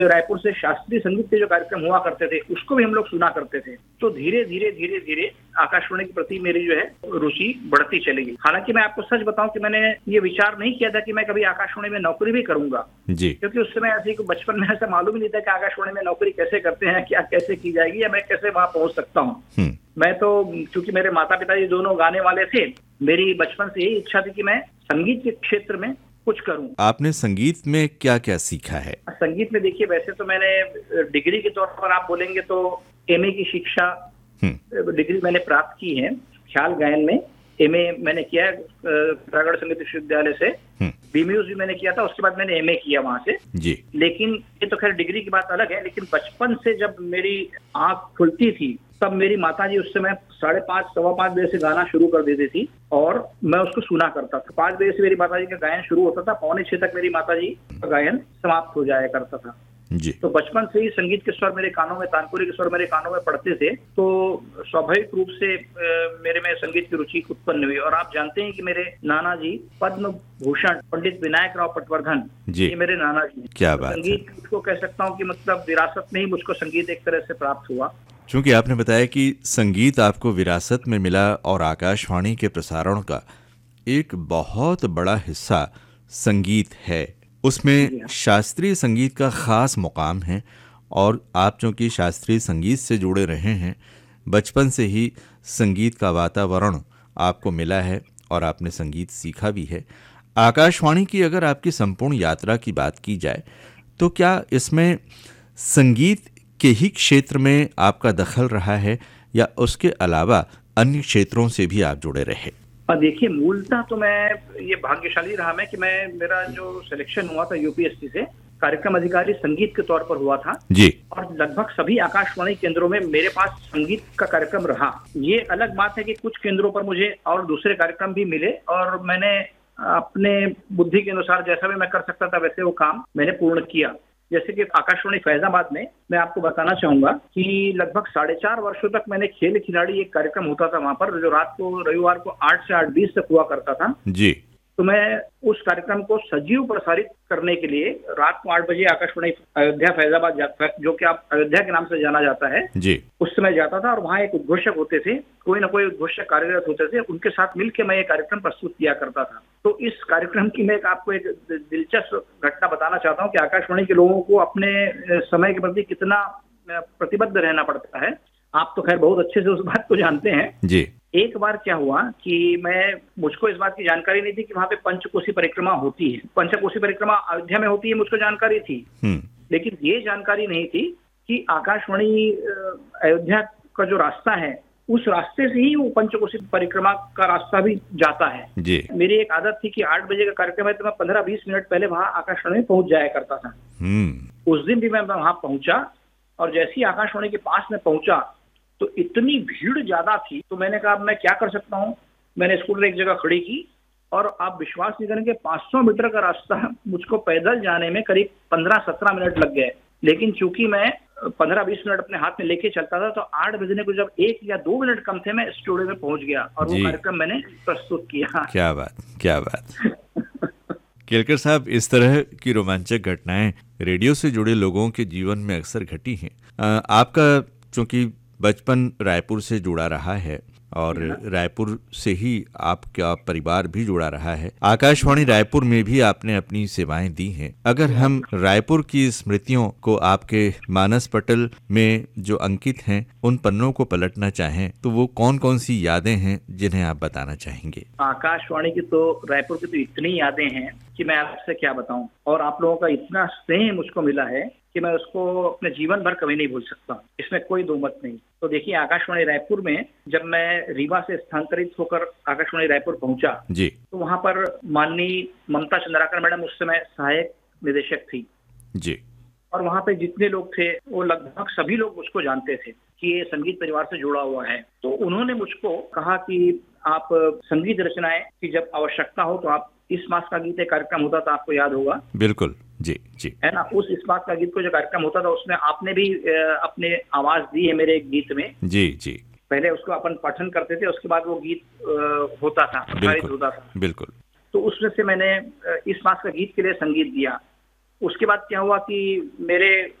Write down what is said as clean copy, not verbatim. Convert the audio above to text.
जो रायपुर से शास्त्रीय संगीत के जो कार्यक्रम हुआ करते थे उसको भी हम लोग सुना करते थे। तो धीरे धीरे आकाशवाणी के प्रति मेरी जो है रुचि बढ़ती चली गई। हालांकि मैं आपको सच बताऊं कि मैंने ये विचार नहीं किया था कि मैं कभी आकाशवाणी में नौकरी भी करूंगा जी, क्योंकि उस समय ऐसे बचपन में ऐसा मालूम ही नहीं था कि आकाशवाणी में नौकरी कैसे करते हैं, क्या कैसे की जाएगी, या मैं कैसे वहां पहुंच सकता हूँ। मैं तो चूंकि मेरे माता पिता जी दोनों गाने वाले थे, मेरी बचपन से यही इच्छा थी कि मैं संगीत के क्षेत्र में कुछ करूं। आपने संगीत में क्या क्या सीखा है? संगीत में देखिए, वैसे तो मैंने डिग्री के तौर पर आप बोलेंगे तो एमए की शिक्षा डिग्री मैंने प्राप्त की है ख्याल गायन में। एमए मैंने किया है रायगढ़ संगीत विश्वविद्यालय से। बीम्यूज भी मैंने किया था, उसके बाद मैंने एमए किया वहां से जी। लेकिन ये तो खैर डिग्री की बात अलग है। लेकिन बचपन से जब मेरी आंख खुलती थी तब मेरी माताजी उस समय 5:30 सवा 5 बजे से गाना शुरू कर देती थी और मैं उसको सुना करता था। 5 बजे से मेरी माताजी का गायन शुरू होता था, 5:45 तक मेरी माताजी का गायन समाप्त हो जाया करता था जी। तो बचपन से ही संगीत के स्वर मेरे कानों में, तानपुरी के स्वर मेरे कानों में पड़ते थे, तो स्वाभाविक रूप से मेरे में संगीत की रुचि उत्पन्न हुई। और आप जानते हैं कि मेरे नाना जी पद्म भूषण पंडित विनायक राव पटवर्धन जी, ये मेरे नाना जी। क्या बात है। संगीत को कह सकता हूँ कि मतलब विरासत में ही मुझको संगीत एक तरह से प्राप्त हुआ। चूंकि आपने बताया कि संगीत आपको विरासत में मिला और आकाशवाणी के प्रसारण का एक बहुत बड़ा हिस्सा संगीत है, उसमें शास्त्रीय संगीत का खास मुकाम है। और आप चूंकि शास्त्रीय संगीत से जुड़े रहे हैं, बचपन से ही संगीत का वातावरण आपको मिला है और आपने संगीत सीखा भी है। आकाशवाणी की अगर आपकी संपूर्ण यात्रा की बात की जाए तो क्या इसमें संगीत के ही क्षेत्र में आपका दखल रहा है या उसके अलावा अन्य क्षेत्रों से भी आप जुड़े रहे? देखिए, मूलतः तो मैं ये भाग्यशाली रहा मैं कि मेरा जो सिलेक्शन हुआ था यूपीएससी से, कार्यक्रम अधिकारी संगीत के तौर पर हुआ था जी। और लगभग सभी आकाशवाणी केंद्रों में मेरे पास संगीत का कार्यक्रम रहा। ये अलग बात है कि कुछ केंद्रों पर मुझे और दूसरे कार्यक्रम भी मिले और मैंने अपने बुद्धि के अनुसार जैसा भी मैं कर सकता था वैसे वो काम मैंने पूर्ण किया। जैसे कि आकाशवाणी फैजाबाद में मैं आपको बताना चाहूंगा कि लगभग 4.5 वर्षों तक मैंने खेल खिलाड़ी एक कार्यक्रम होता था वहां पर, जो रात को रविवार को 8 से 8:20 तक हुआ करता था जी। तो मैं उस कार्यक्रम को सजीव प्रसारित करने के लिए रात को 8 बजे आकाशवाणी अयोध्या फैजाबाद जो कि आप अयोध्या के नाम से जाना जाता है जी, उस समय जाता था। और वहाँ एक उद्घोषक होते थे, कोई ना कोई उद्घोषक कार्यरत होते थे, उनके साथ मिलकर मैं ये कार्यक्रम प्रस्तुत किया करता था। तो इस कार्यक्रम की मैं आपको एक दिलचस्प घटना बताना चाहता हूँ कि आकाशवाणी के लोगों को अपने समय के प्रति कितना प्रतिबद्ध रहना पड़ता है। आप तो खैर बहुत अच्छे से उस बात को जानते हैं जी। एक बार क्या हुआ कि मुझको इस बात की जानकारी नहीं थी कि वहां पे पंचकोशी परिक्रमा होती है। पंचकोशी परिक्रमा अयोध्या में होती है, मुझको जानकारी थी। लेकिन ये जानकारी नहीं थी कि आकाशवाणी अयोध्या का जो रास्ता है उस रास्ते से ही वो पंचकोशी परिक्रमा का रास्ता भी जाता है जी। मेरी एक आदत थी कि 8 बजे का कार्यक्रम है तो मैं 15-20 मिनट पहले वहां आकाशवाणी में पहुंच जाया करता था। उस दिन भी मैं वहां पहुंचा और जैसे ही आकाशवाणी के पास में पहुंचा तो इतनी भीड़ ज्यादा थी, तो मैंने कहा मैं क्या कर सकता हूँ। मैंने स्कूटर एक जगह खड़ी की और आप विश्वास नहीं करेंगे 500 मीटर का रास्ता मुझको पैदल जाने में करीब 15-17 मिनट लग गए। लेकिन चूंकि मैं 15-20 मिनट अपने हाथ में लेके चलता था तो 8 बजने को जब 1 या 2 मिनट कम थे मैं स्टूडियो में पहुंच गया और वो कार्यक्रम मैंने प्रस्तुत किया। क्या बात, क्या बात। केलकर साहब, इस तरह की रोमांचक घटनाएं रेडियो से जुड़े लोगों के जीवन में अक्सर घटी हैं। आपका चूंकि बचपन रायपुर से जुड़ा रहा है और रायपुर से ही आपका परिवार भी जुड़ा रहा है, आकाशवाणी रायपुर में भी आपने अपनी सेवाएं दी हैं। अगर हम रायपुर की स्मृतियों को आपके मानस पटल में जो अंकित हैं उन पन्नों को पलटना चाहें तो वो कौन कौन सी यादें हैं जिन्हें आप बताना चाहेंगे? आकाशवाणी की तो, रायपुर की तो इतनी यादें हैं कि मैं आपसे क्या बताऊं। और आप लोगों का इतना स्नेह मुझको मिला है कि मैं उसको अपने जीवन भर कभी नहीं भूल सकता, इसमें कोई दो मत नहीं। तो देखिए, आकाशवाणी रायपुर में जब मैं रीवा से स्थानांतरित होकर आकाशवाणी रायपुर पहुंचा जी, तो वहां पर माननीय ममता चंद्राकर मैडम उस समय सहायक निदेशक थी जी। और वहां पे जितने लोग थे वो लगभग सभी लोग मुझको जानते थे कि ये संगीत परिवार से जुड़ा हुआ है। तो उन्होंने मुझको कहा कि आप संगीत रचनाएं की जब आवश्यकता हो तो आप इस मास का गीत एक कार्यक्रम होता था, आपको याद होगा। बिल्कुल जी जी, है ना। उस इस बात का गीत को जो कार्यक्रम होता था उसमें आपने भी अपने आवाज दी है मेरे एक गीत में जी जी। पहले उसको अपन पठन करते थे, उसके बाद वो गीत होता था, प्रसारित होता था। बिल्कुल। तो उसमें से मैंने इस मास का गीत के लिए संगीत दिया उसके बाद क्या हुआ कि मेरे